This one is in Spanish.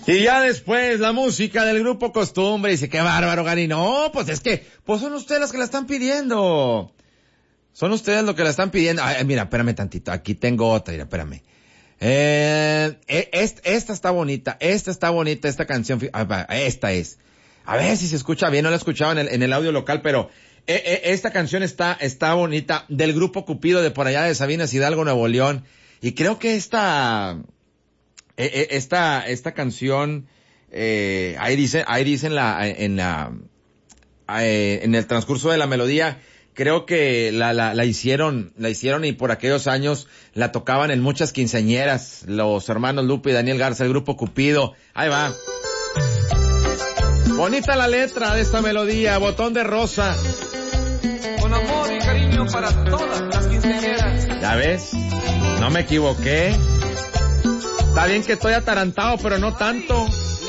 Y ya después, la música del grupo Costumbre. Dice, qué bárbaro, Gary. No, pues es que, pues son ustedes los que la están pidiendo. Son ustedes los que la están pidiendo. Ay, mira, espérame tantito. Aquí tengo otra, mira, espérame. Esta está bonita. Esta canción. Esta es. A ver si se escucha bien. No la he escuchado en el audio local, pero esta canción está bonita. Del grupo Cupido de por allá de Sabinas Hidalgo, Nuevo León. Y creo que esta canción, ahí dice en el transcurso de la melodía, creo que la hicieron y por aquellos años la tocaban en muchas quinceañeras, los hermanos Lupe y Daniel Garza, el grupo Cupido. Ahí va. Bonita la letra de esta melodía, Botón de Rosa. Con amor y cariño para todas las quinceañeras. ¿Ya ves? No me equivoqué. Está bien que estoy atarantado, pero no tanto.